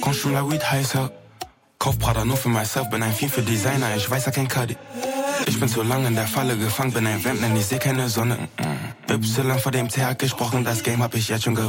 Consomme la weed heißer. Kauf Prada nur für myself, bin ein Fiend für Designer, ich weiß ja kein Cuddy. Ich bin zu lang in der Falle gefangen, bin ein Vamp, denn ich seh keine Sonne. Y vor dem TH gesprochen, das Game hab ich jetzt schon gewonnen.